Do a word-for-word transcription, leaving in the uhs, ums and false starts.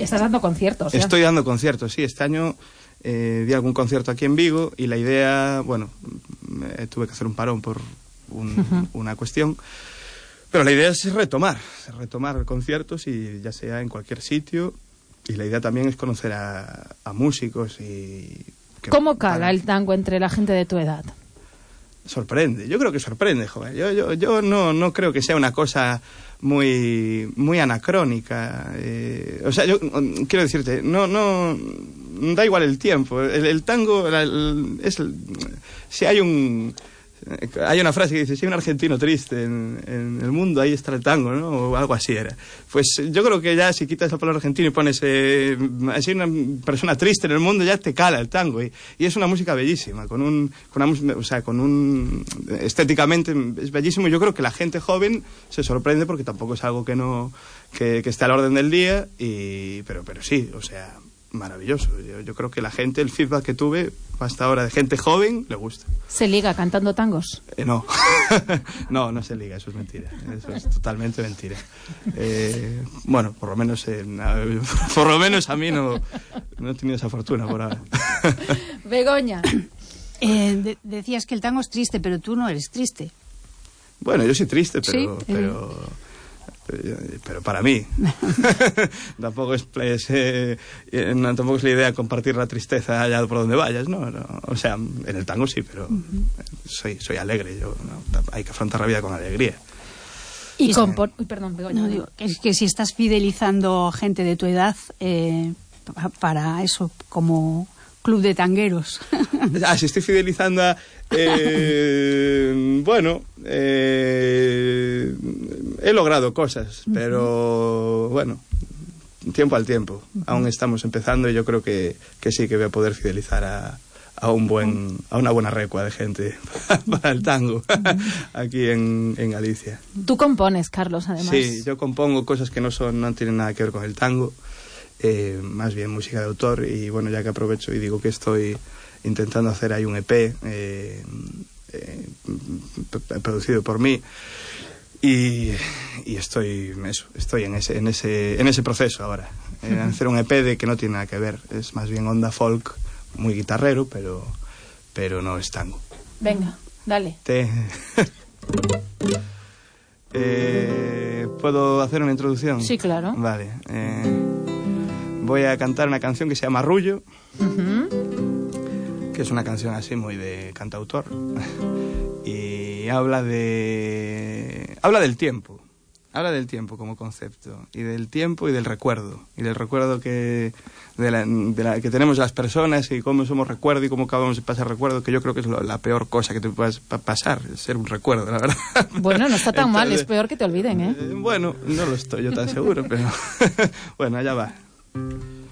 Estás dando conciertos, ¿ya? Estoy dando conciertos, sí. Este año eh, di algún concierto aquí en Vigo y la idea, bueno, eh, tuve que hacer un parón por un, uh-huh. una cuestión, pero la idea es retomar, retomar conciertos y ya sea en cualquier sitio, y la idea también es conocer a, a músicos y... Que ¿Cómo cala para... el tango entre la gente de tu edad? Sorprende, yo creo que sorprende, joder. Yo, yo, yo no, no creo que sea una cosa muy, muy anacrónica. Eh, o sea, yo quiero decirte, no, no, da igual el tiempo. El, el tango, el, el, es, el, si hay un, hay una frase que dice, si hay un argentino triste en, en el mundo, ahí está el tango, ¿no? O algo así era. Pues yo creo que ya si quitas la palabra argentino y pones, eh, si hay una persona triste en el mundo, ya te cala el tango. Y, y es una música bellísima, con un, con una, o sea, con un, estéticamente es bellísimo. Yo creo que la gente joven se sorprende porque tampoco es algo que no, que, que esté a la orden del día, y, pero, pero sí, o sea, maravilloso. Yo, yo creo que la gente, el feedback que tuve hasta ahora de gente joven, le gusta. ¿Se liga cantando tangos? Eh, no, no, no se liga, eso es mentira. Eso es totalmente mentira. Eh, bueno, por lo menos, eh, por lo menos a mí no, no he tenido esa fortuna por ahora. Begoña. Eh, de, decías que el tango es triste, pero tú no eres triste. Bueno, yo soy triste, pero... ¿Sí? pero... pero para mí tampoco es, es eh, no, tampoco es la idea compartir la tristeza allá por donde vayas, ¿no? no o sea, en el tango sí, pero uh-huh. soy soy alegre, yo no, hay que afrontar la vida con alegría. Y con por... Uy, perdón, Begoña. No, digo, es que si estás fidelizando gente de tu edad eh, para eso, como club de tangueros. Ah, si estoy fidelizando a... Eh, bueno, eh, he logrado cosas, pero bueno, tiempo al tiempo. Uh-huh. Aún estamos empezando y yo creo que, que sí que voy a poder fidelizar a, a un buen, a una buena recua de gente para el tango uh-huh. aquí en, en Galicia. Tú compones, Carlos, además. Sí, yo compongo cosas que no son, no tienen nada que ver con el tango, eh, más bien música de autor, y bueno, ya que aprovecho y digo que estoy intentando hacer ahí un E P eh, eh, producido por mí, y, y estoy eso, estoy en ese en ese en ese proceso ahora, en hacer un E P de que no tiene nada que ver, es más bien onda folk, muy guitarrero, pero pero no es tango. Venga, dale. Te... eh, ¿Puedo hacer una introducción? Sí, claro. Vale. Eh, voy a cantar una canción que se llama Arrullo. Uh-huh. Que es una canción así muy de cantautor, y habla de habla del tiempo, habla del tiempo como concepto, y del tiempo y del recuerdo, y del recuerdo que de la, de la, que tenemos las personas, y cómo somos recuerdo y cómo acabamos de pasar recuerdo, que yo creo que es lo, la peor cosa que te puedes pasar, es ser un recuerdo, la verdad. Bueno, no está tan Entonces, mal, es peor que te olviden, ¿eh? eh bueno, no lo estoy yo tan seguro, pero bueno, allá va.